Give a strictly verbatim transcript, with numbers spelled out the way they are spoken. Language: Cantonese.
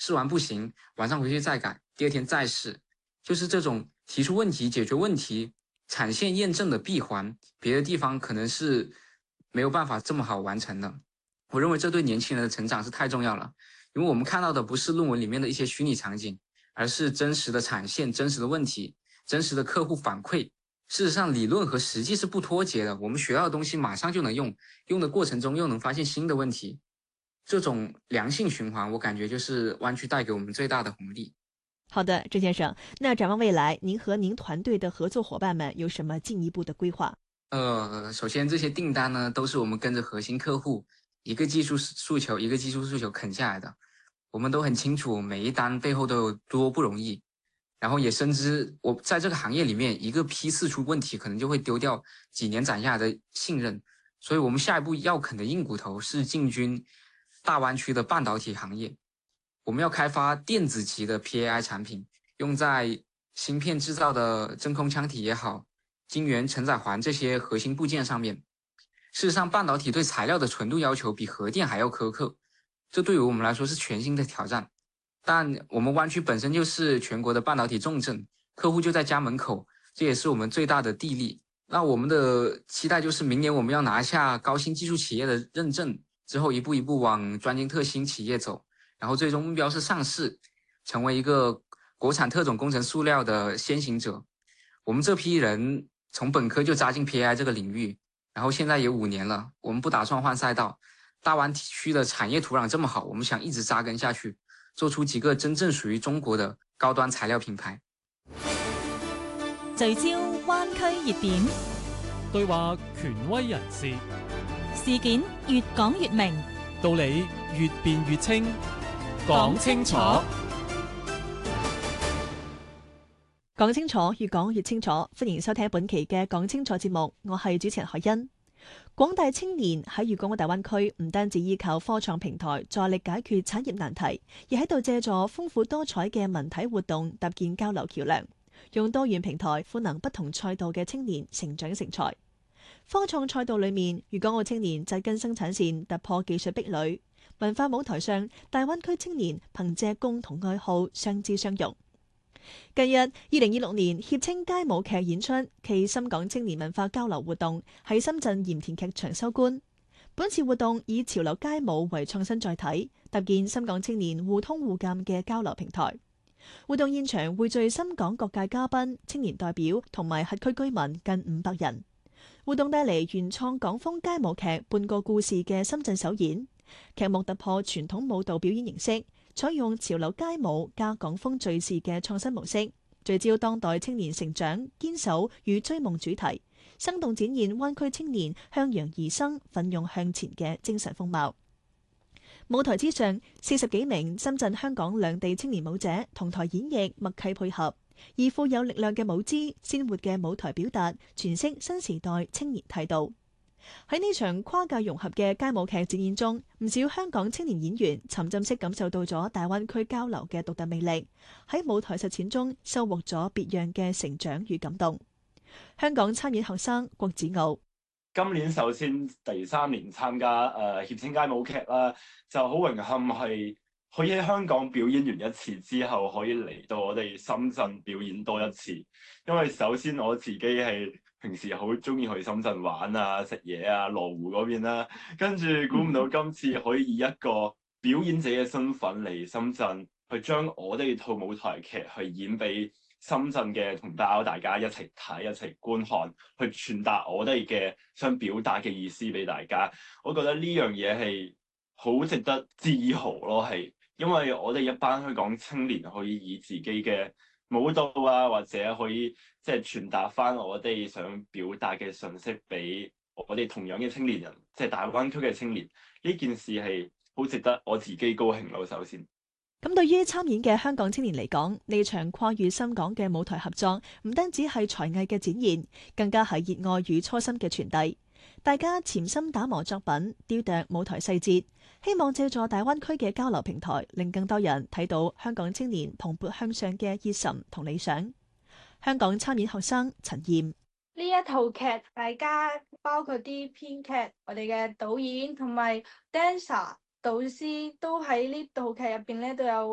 试完不行，晚上回去再改，第二天再试，就是这种提出问题、解决问题、产线验证的闭环，别的地方可能是没有办法这么好完成的。我认为这对年轻人的成长是太重要了，因为我们看到的不是论文里面的一些虚拟场景，而是真实的产线、真实的问题、真实的客户反馈。事实上，理论和实际是不脱节的，我们学到的东西马上就能用，用的过程中又能发现新的问题，这种良性循环，我感觉就是湾区带给我们最大的红利。 好的，郑先生，那展望未来，您和您团队的合作伙伴们有什么进一步的规划？ 呃，首先这些订单呢，都是我们跟着核心客户一个技术诉求一个技术诉求啃下来的，我们都很清楚每一单背后都有多不容易，然后也深知我在这个行业里面一个批次出问题，可能就会丢掉几年攒下来的信任，所以我们下一步要啃的硬骨头是进军大湾区的半导体行业，我们要开发电子级的 P A I 产品，用在芯片制造的真空腔体也好，晶圆承载环这些核心部件上面。事实上，半导体对材料的纯度要求比核电还要苛刻，这对于我们来说是全新的挑战。但我们湾区本身就是全国的半导体重镇，客户就在家门口，这也是我们最大的地利。那我们的期待就是明年我们要拿下高新技术企业的认证，之后一步一步往专精特新企业走，然后最终目标是上市，成为一个国产特种工程塑料的先行者。我们这批人从本科就扎进 P A I 这个领域，然后现在也五年了，我们不打算换赛道。大湾区的产业土壤这么好，我们想一直扎根下去，做出幾個真正屬於中國的高端材料品牌。 聚焦灣區熱點， 對話權威人士， 事件越講越明， 道理越辯越清，講清楚。 講清楚，越講越清楚。歡迎收聽本期嘅講清楚節目，我係主持人海欣。廣大青年喺粵港澳大灣區唔單止依靠科創平台助力解決產業難題，而喺度借助豐富多彩嘅文體活動搭建交流橋梁，用多元平台賦能不同賽道嘅青年成長成才。科創賽道裏面，粵港澳青年扎根生產線，突破技術壁壘；文化舞台上，大灣區青年憑借共同愛好相知相融。近日，二零二六年協青街舞劇演出暨深港青年文化交流活動喺深圳鹽田劇場收官。本次活動以潮流街舞為創新載體，搭建深港青年互通互鑑嘅交流平台。活動現場匯聚深港各界嘉賓、青年代表同埋轄區居民近五百人。活動帶嚟原創港風街舞劇《半個故事》嘅深圳首演，劇目突破傳統舞蹈表演形式，採用潮流街舞加港風敘事嘅創新模式，聚焦當代青年成長、堅守與追夢主題，生動展現灣區青年向陽而生、奮勇向前嘅精神風貌。舞台之上，四十幾名深圳、香港兩地青年舞者同台演繹，默契配合，以富有力量嘅舞姿、鮮活嘅舞台表達，詮釋新時代青年態度。喺呢場跨界融合嘅街舞劇展演中，唔少香港青年演員沉浸式感受到咗大灣區交流嘅獨特魅力，喺舞台實踐中收穫咗別樣嘅成長與感動。香港參演學生郭子傲， 今年首先第三年參加誒協青街舞劇啦，就好榮幸係可以喺香港表演完一次之後，可以嚟到我哋深圳表演多一次。因為首先我自己係平時好中意去深圳玩啊、食嘢啊、羅湖嗰邊啦，跟住估唔到今次可以以一個表演者嘅身份嚟深圳，去將我哋套舞台劇去演俾深圳嘅同胞，大家一齊睇、一齊觀看，去傳達我哋嘅想表達嘅意思俾大家。我覺得呢樣嘢係好值得自豪咯，係因為我哋一班香港青年可以以自己嘅舞蹈啊，或者可以即係傳達翻我哋想表達嘅信息俾我哋同樣嘅青年人，即係大灣區嘅青年。呢件事係好值得我自己高興咯。首先， 咁對於參演嘅香港青年嚟講，呢場跨越深港嘅舞台合作，唔單止係才藝嘅展現，更加係熱愛與初心嘅傳遞。大家潛心打磨作品，雕琢舞台細節，希望借助大灣區嘅交流平台，令更多人睇到香港青年蓬勃向上嘅熱忱同理想。香港參演學生陳燕， 呢一套劇，大家包括啲編劇、我哋嘅導演同埋 dancer 導師都喺呢套劇入邊咧都有